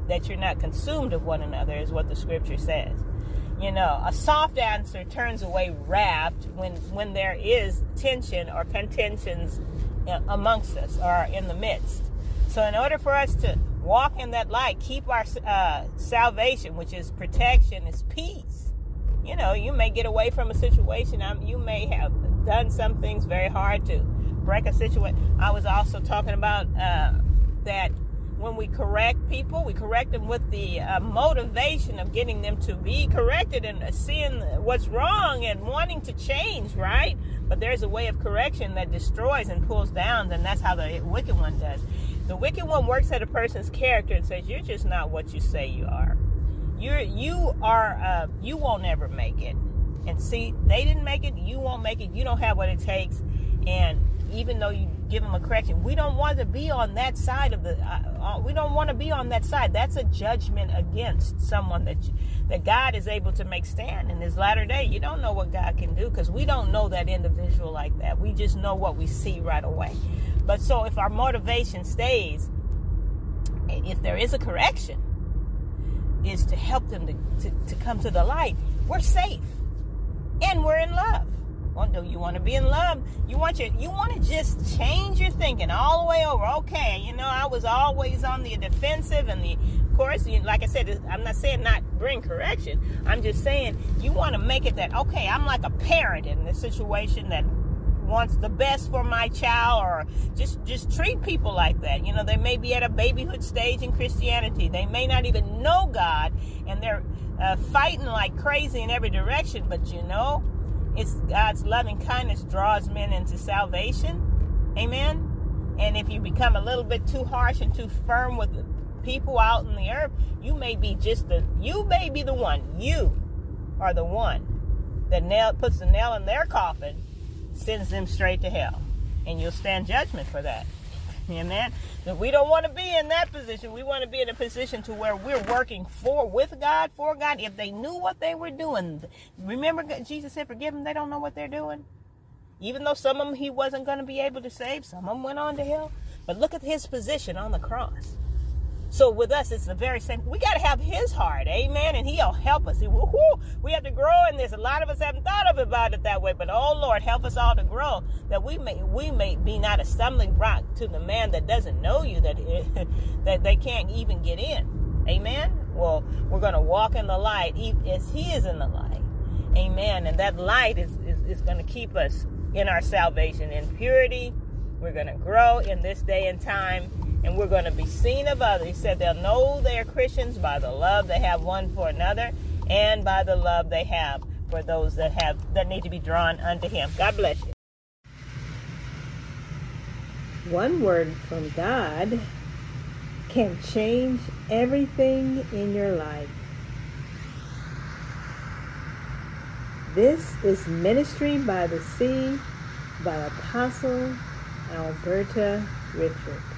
that you're not consumed of one another, is what the scripture says. You know, a soft answer turns away wrath when there is tension or contentions amongst us or in the midst. So in order for us to walk in that light, keep our salvation, which is protection, is peace. You know, you may get away from a situation. You may have done some things very hard to break a situation. I was also talking about that when we correct people, we correct them with the motivation of getting them to be corrected and seeing what's wrong and wanting to change, right? But there's a way of correction that destroys and pulls down, and that's how the wicked one does. The wicked one works at a person's character and says, you're just not what you say you are. You won't ever make it. And see, they didn't make it, you won't make it, you don't have what it takes. And even though you give them a correction, we don't want to be on that side of we don't want to be on that side. That's a judgment against someone that God is able to make stand in this latter day. You don't know what God can do because we don't know that individual like that. We just know what we see right away. But so if our motivation stays, if there is a correction, is to help them to come to the light, we're safe and we're in love. Well, do you want to be in love? You want to just change your thinking all the way over. Okay, you know, I was always on the defensive, and of course, like I said, I'm not saying not bring correction. I'm just saying you want to make it that, okay, I'm like a parent in this situation that wants the best for my child, or just treat people like that. You know, they may be at a babyhood stage in Christianity. They may not even know God, and they're fighting like crazy in every direction, but you know, it's God's loving kindness draws men into salvation. Amen. And if you become a little bit too harsh and too firm with the people out in the earth, you may be the one. You are the one that puts the nail in their coffin, sends them straight to hell. And you'll stand judgment for that. Amen. But we don't want to be in that position. We want to be in a position to where we're working with God, for God. If they knew what they were doing. Remember, Jesus said, forgive them. They don't know what they're doing. Even though some of them he wasn't going to be able to save. Some of them went on to hell. But look at his position on the cross. So with us, it's the very same. We got to have his heart. Amen. And he'll help us. We have to grow in this. A lot of us haven't thought about it that way. But, oh, Lord, help us all to grow. That we may be not a stumbling block to the man that doesn't know you, that they can't even get in. Amen. Well, we're going to walk in the light as he is in the light. Amen. And that light is going to keep us in our salvation in purity. We're going to grow in this day and time. And we're going to be seen of others. He said they'll know they are Christians by the love they have one for another, and by the love they have for those that need to be drawn unto him. God bless you. One word from God can change everything in your life. This is Ministry by the Sea by Apostle Alberta Richard.